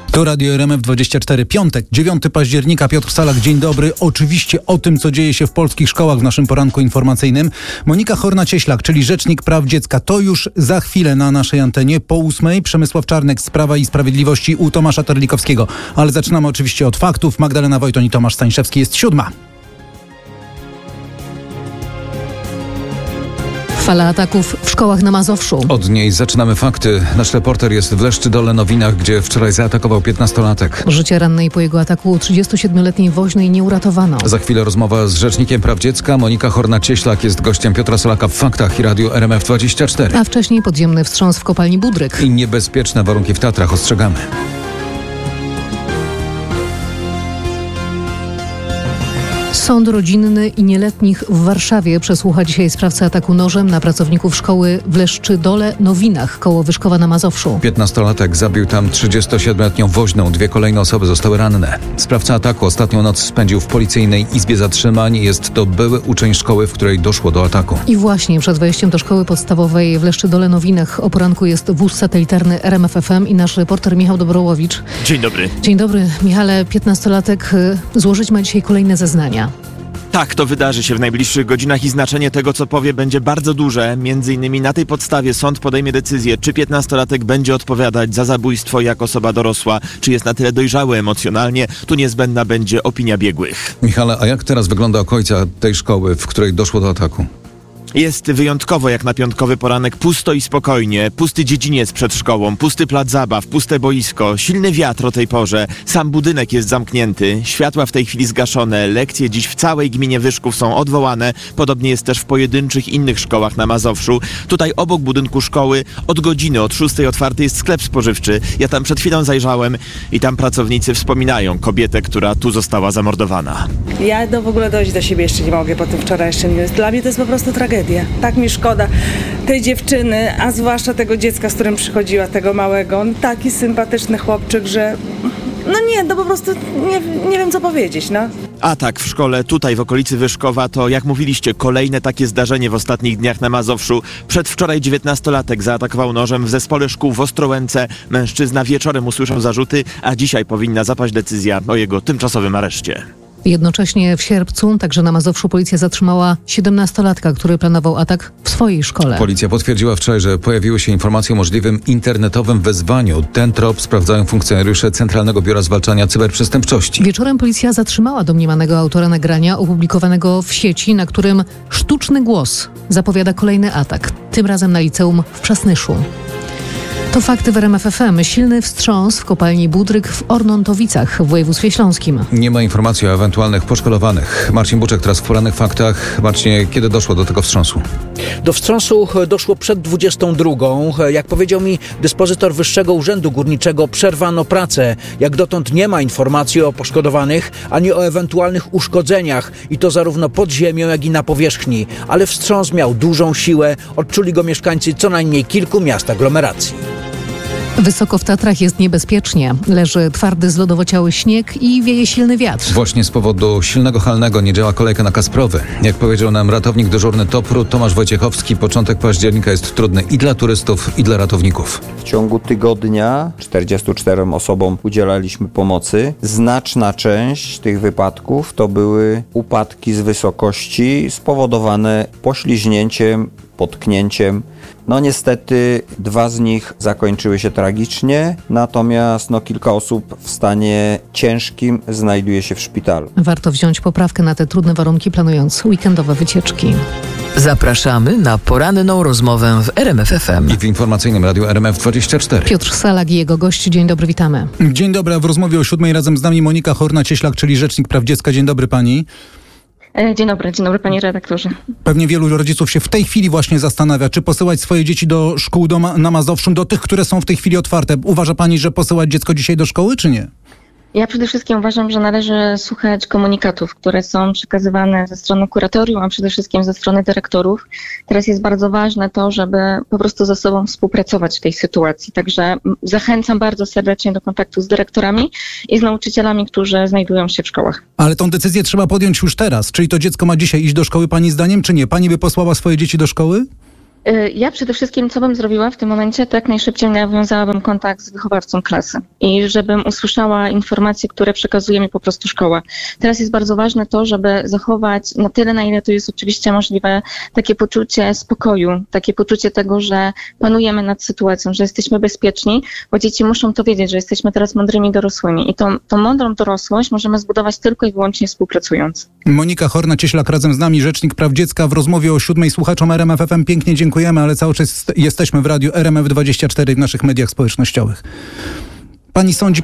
To Radio RMF24, piątek, 9 października, Piotr Salak, dzień dobry. Oczywiście o tym, co dzieje się w polskich szkołach w naszym poranku informacyjnym. Monika Horna-Cieślak, czyli Rzecznik Praw Dziecka, to już za chwilę na naszej antenie. Po 8:00 Przemysław Czarnek z Prawa i Sprawiedliwości u Tomasza Terlikowskiego. Ale zaczynamy oczywiście od faktów. Magdalena Wojton i Tomasz Stańszewski. Jest 7:00. Fala ataków w szkołach na Mazowszu. Od niej zaczynamy fakty. Nasz reporter jest w Leszczydole Nowinach, gdzie wczoraj zaatakował 15-latek. Życie rannej po jego ataku 37-letniej woźnej nie uratowano. Za chwilę rozmowa z Rzecznikiem Praw Dziecka. Monika Horna-Cieślak jest gościem Piotra Salaka w Faktach i Radiu RMF24. A wcześniej podziemny wstrząs w kopalni Budryk. I niebezpieczne warunki w Tatrach, ostrzegamy. Sąd rodzinny i nieletnich w Warszawie przesłucha dzisiaj sprawcę ataku nożem na pracowników szkoły w Leszczydole Nowinach koło Wyszkowa na Mazowszu. 15-latek zabił tam 37-letnią woźną. 2 kolejne osoby zostały ranne. Sprawca ataku ostatnią noc spędził w policyjnej izbie zatrzymań. Jest to były uczeń szkoły, w której doszło do ataku. I właśnie przed wejściem do szkoły podstawowej w Leszczydole Nowinach o poranku jest wóz satelitarny RMF FM i nasz reporter Michał Dobrołowicz. Dzień dobry. Dzień dobry. Michale, 15-latek złożyć ma dzisiaj kolejne zeznania. Tak, to wydarzy się w najbliższych godzinach i znaczenie tego, co powie, będzie bardzo duże. Między innymi na tej podstawie sąd podejmie decyzję, czy 15-latek będzie odpowiadać za zabójstwo jak osoba dorosła, czy jest na tyle dojrzały emocjonalnie. Tu niezbędna będzie opinia biegłych. Michale, a jak teraz wygląda okolica tej szkoły, w której doszło do ataku? Jest wyjątkowo jak na piątkowy poranek, pusto i spokojnie. Pusty dziedziniec przed szkołą, pusty plac zabaw, puste boisko, silny wiatr o tej porze. Sam budynek jest zamknięty, światła w tej chwili zgaszone, lekcje dziś w całej gminie Wyszków są odwołane. Podobnie jest też w pojedynczych innych szkołach na Mazowszu. Tutaj obok budynku szkoły od godziny, od 6:00 otwarty jest sklep spożywczy. Ja tam przed chwilą zajrzałem i tam pracownicy wspominają kobietę, która tu została zamordowana. Ja w ogóle dojść do siebie jeszcze nie mogę po tym wczorajszym. Dla mnie to jest po prostu tragedia. Tak mi szkoda tej dziewczyny, a zwłaszcza tego dziecka, z którym przychodziła, tego małego. On taki sympatyczny chłopczyk, że po prostu nie wiem co powiedzieć, no. Atak w szkole tutaj w okolicy Wyszkowa to, jak mówiliście, kolejne takie zdarzenie w ostatnich dniach na Mazowszu. Przedwczoraj 19-latek zaatakował nożem w zespole szkół w Ostrołęce. Mężczyzna wieczorem usłyszał zarzuty, a dzisiaj powinna zapaść decyzja o jego tymczasowym areszcie. Jednocześnie w sierpcu także na Mazowszu policja zatrzymała 17-latka, który planował atak w swojej szkole. Policja potwierdziła wczoraj, że pojawiły się informacje o możliwym internetowym wezwaniu. Ten trop sprawdzają funkcjonariusze Centralnego Biura Zwalczania Cyberprzestępczości. Wieczorem policja zatrzymała domniemanego autora nagrania opublikowanego w sieci, na którym sztuczny głos zapowiada kolejny atak, tym razem na liceum w Przasnyszu. To fakty w RMF FM. Silny wstrząs w kopalni Budryk w Ornontowicach w województwie śląskim. Nie ma informacji o ewentualnych poszkodowanych. Marcin Buczek teraz w porannych faktach. Marcinie, kiedy doszło do tego wstrząsu? Do wstrząsu doszło przed 22:00. Jak powiedział mi dyspozytor Wyższego Urzędu Górniczego, przerwano pracę. Jak dotąd nie ma informacji o poszkodowanych, ani o ewentualnych uszkodzeniach. I to zarówno pod ziemią, jak i na powierzchni. Ale wstrząs miał dużą siłę. Odczuli go mieszkańcy co najmniej kilku miast aglomeracji. Wysoko w Tatrach jest niebezpiecznie. Leży twardy, zlodowociały śnieg i wieje silny wiatr. Właśnie z powodu silnego halnego nie działa kolejka na Kasprowy. Jak powiedział nam ratownik dyżurny TOPR-u Tomasz Wojciechowski, początek października jest trudny i dla turystów, i dla ratowników. W ciągu tygodnia 44 osobom udzielaliśmy pomocy. Znaczna część tych wypadków to były upadki z wysokości spowodowane pośliźnięciem, potknięciem. Niestety 2 z nich zakończyły się tragicznie, natomiast kilka osób w stanie ciężkim znajduje się w szpitalu. Warto wziąć poprawkę na te trudne warunki, planując weekendowe wycieczki. Zapraszamy na poranną rozmowę w RMF FM. I w informacyjnym Radiu RMF24. Piotr Salak i jego gość. Dzień dobry, witamy. Dzień dobry, a w rozmowie o 7:00 razem z nami Monika Horna-Cieślak, czyli Rzecznik Praw Dziecka. Dzień dobry pani. Dzień dobry panie redaktorze. Pewnie wielu rodziców się w tej chwili właśnie zastanawia, czy posyłać swoje dzieci do szkół na Mazowszu, do tych, które są w tej chwili otwarte. Uważa pani, że posyłać dziecko dzisiaj do szkoły, czy nie? Ja przede wszystkim uważam, że należy słuchać komunikatów, które są przekazywane ze strony kuratorium, a przede wszystkim ze strony dyrektorów. Teraz jest bardzo ważne to, żeby po prostu ze sobą współpracować w tej sytuacji. Także zachęcam bardzo serdecznie do kontaktu z dyrektorami i z nauczycielami, którzy znajdują się w szkołach. Ale tą decyzję trzeba podjąć już teraz. Czyli to dziecko ma dzisiaj iść do szkoły pani zdaniem, czy nie? Pani by posłała swoje dzieci do szkoły? Ja przede wszystkim, co bym zrobiła w tym momencie, to jak najszybciej nawiązałabym kontakt z wychowawcą klasy i żebym usłyszała informacje, które przekazuje mi po prostu szkoła. Teraz jest bardzo ważne to, żeby zachować na tyle, na ile to jest oczywiście możliwe, takie poczucie spokoju, takie poczucie tego, że panujemy nad sytuacją, że jesteśmy bezpieczni, bo dzieci muszą to wiedzieć, że jesteśmy teraz mądrymi dorosłymi i tą mądrą dorosłość możemy zbudować tylko i wyłącznie współpracując. Monika Horna-Cieślak razem z nami, rzecznik praw dziecka, w rozmowie o 7:00 słuchaczom RMF FM. Pięknie dziękujemy, ale cały czas jesteśmy w radiu RMF24 w naszych mediach społecznościowych. Sądzi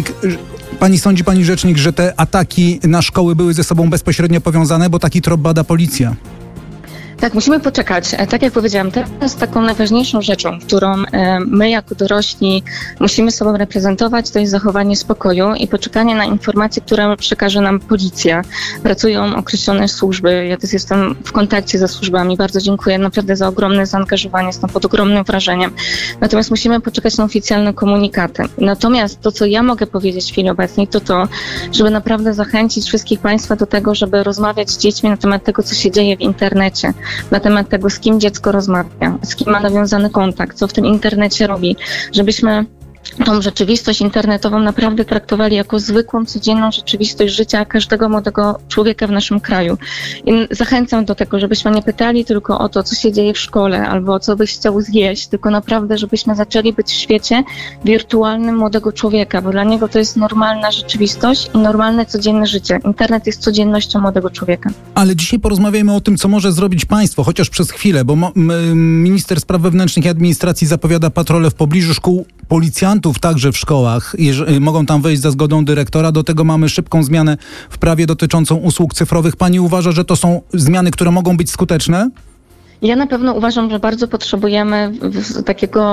pani rzecznik, że te ataki na szkoły były ze sobą bezpośrednio powiązane, bo taki trop bada policja? Tak, musimy poczekać. Tak jak powiedziałam, teraz taką najważniejszą rzeczą, którą my jako dorośli musimy sobą reprezentować, to jest zachowanie spokoju i poczekanie na informacje, które przekaże nam policja. Pracują określone służby. Ja też jestem w kontakcie ze służbami. Bardzo dziękuję naprawdę za ogromne zaangażowanie. Jestem pod ogromnym wrażeniem. Natomiast musimy poczekać na oficjalne komunikaty. Natomiast to, co ja mogę powiedzieć w chwili obecnej, to, żeby naprawdę zachęcić wszystkich Państwa do tego, żeby rozmawiać z dziećmi na temat tego, co się dzieje w internecie. Na temat tego, z kim dziecko rozmawia, z kim ma nawiązany kontakt, co w tym internecie robi, żebyśmy tą rzeczywistość internetową naprawdę traktowali jako zwykłą, codzienną rzeczywistość życia każdego młodego człowieka w naszym kraju. I zachęcam do tego, żebyśmy nie pytali tylko o to, co się dzieje w szkole, albo co byś chciał zjeść, tylko naprawdę, żebyśmy zaczęli być w świecie wirtualnym młodego człowieka, bo dla niego to jest normalna rzeczywistość i normalne, codzienne życie. Internet jest codziennością młodego człowieka. Ale dzisiaj porozmawiajmy o tym, co może zrobić państwo, chociaż przez chwilę, bo minister spraw wewnętrznych i administracji zapowiada patrole w pobliżu szkół, policjantów także w szkołach, mogą tam wejść za zgodą dyrektora. Do tego mamy szybką zmianę w prawie dotyczącą usług cyfrowych. Pani uważa, że to są zmiany, które mogą być skuteczne? Ja na pewno uważam, że bardzo potrzebujemy takiego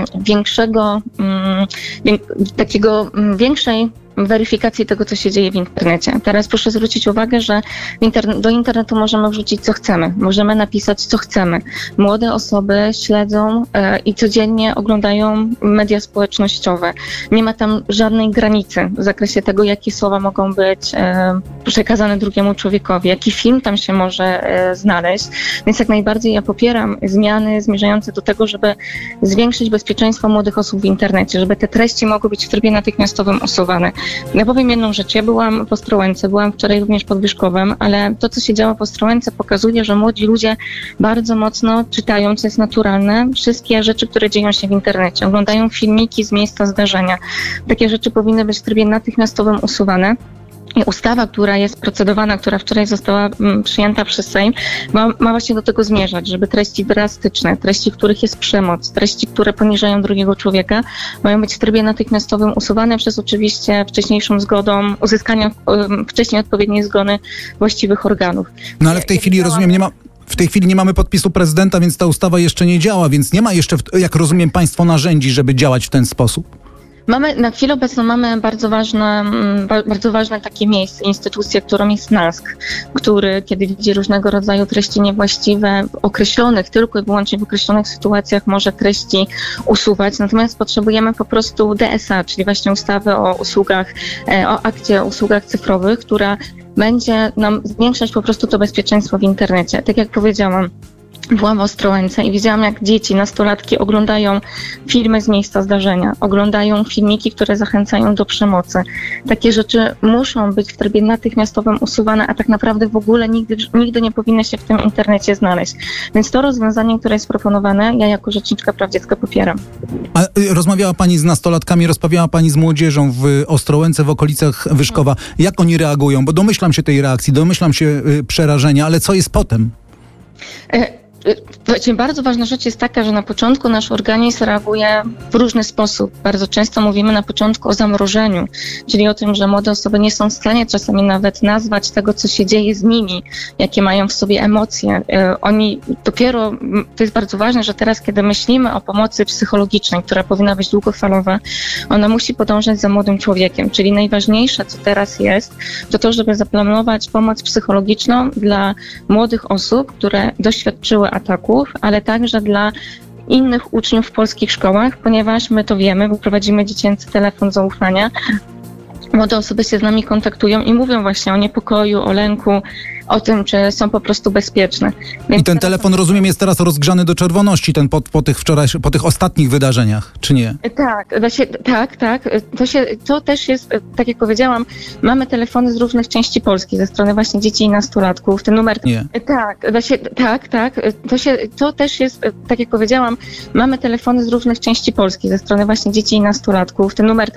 większej weryfikacji tego, co się dzieje w internecie. Teraz proszę zwrócić uwagę, że do internetu możemy wrzucić, co chcemy. Możemy napisać, co chcemy. Młode osoby śledzą i codziennie oglądają media społecznościowe. Nie ma tam żadnej granicy w zakresie tego, jakie słowa mogą być przekazane drugiemu człowiekowi, jaki film tam się może znaleźć. Więc jak najbardziej ja popieram zmiany zmierzające do tego, żeby zwiększyć bezpieczeństwo młodych osób w internecie, żeby te treści mogły być w trybie natychmiastowym usuwane. Ja powiem jedną rzecz. Ja byłam w Ostrołęce, byłam wczoraj również pod Wyszkowem, ale to, co się działo w Ostrołęce, pokazuje, że młodzi ludzie bardzo mocno czytają, co jest naturalne, wszystkie rzeczy, które dzieją się w internecie. Oglądają filmiki z miejsca zdarzenia. Takie rzeczy powinny być w trybie natychmiastowym usuwane. I ustawa, która jest procedowana, która wczoraj została przyjęta przez Sejm, ma właśnie do tego zmierzać, żeby treści drastyczne, treści, w których jest przemoc, treści, które poniżają drugiego człowieka, mają być w trybie natychmiastowym usuwane przez oczywiście wcześniejszą zgodą, uzyskania wcześniej odpowiedniej zgody właściwych organów. No ale w tej chwili, rozumiem, w tej chwili nie mamy podpisu prezydenta, więc ta ustawa jeszcze nie działa, więc nie ma jeszcze, jak rozumiem, państwo narzędzi, żeby działać w ten sposób. Na chwilę obecną mamy bardzo ważne takie miejsce, instytucję, którą jest NASK, który, kiedy widzi różnego rodzaju treści niewłaściwe, określonych, tylko i wyłącznie w określonych sytuacjach może treści usuwać. Natomiast potrzebujemy po prostu DSA, czyli właśnie ustawy o akcie o usługach cyfrowych, która będzie nam zwiększać po prostu to bezpieczeństwo w internecie. Tak jak powiedziałam, byłam w Ostrołęce i widziałam, jak dzieci, nastolatki oglądają filmy z miejsca zdarzenia, oglądają filmiki, które zachęcają do przemocy. Takie rzeczy muszą być w trybie natychmiastowym usuwane, a tak naprawdę w ogóle nigdy nie powinny się w tym internecie znaleźć. Więc to rozwiązanie, które jest proponowane, ja jako rzeczniczka praw dziecka popieram. A rozmawiała pani z nastolatkami, rozmawiała pani z młodzieżą w Ostrołęce, w okolicach Wyszkowa. Jak oni reagują? Bo domyślam się tej reakcji, domyślam się przerażenia, ale co jest potem? Bardzo ważna rzecz jest taka, że na początku nasz organizm reaguje w różny sposób. Bardzo często mówimy na początku o zamrożeniu, czyli o tym, że młode osoby nie są w stanie czasami nawet nazwać tego, co się dzieje z nimi, jakie mają w sobie emocje. Oni dopiero, to jest bardzo ważne, że teraz, kiedy myślimy o pomocy psychologicznej, która powinna być długofalowa, ona musi podążać za młodym człowiekiem, czyli najważniejsze, co teraz jest, to, żeby zaplanować pomoc psychologiczną dla młodych osób, które doświadczyły ataków, ale także dla innych uczniów w polskich szkołach, ponieważ my to wiemy, bo prowadzimy dziecięcy telefon zaufania. młode osoby się z nami kontaktują i mówią właśnie o niepokoju, o lęku, o tym, czy są po prostu bezpieczne. Więc I ten telefon, rozumiem, jest teraz rozgrzany do czerwoności, ten po tych ostatnich wydarzeniach, czy nie? Tak. To też jest, tak jak powiedziałam, mamy telefony z różnych części Polski, ze strony właśnie dzieci i nastolatków. Ten numer... Nie. To też jest, tak jak powiedziałam, mamy telefony z różnych części Polski, ze strony właśnie dzieci i nastolatków. Ten numer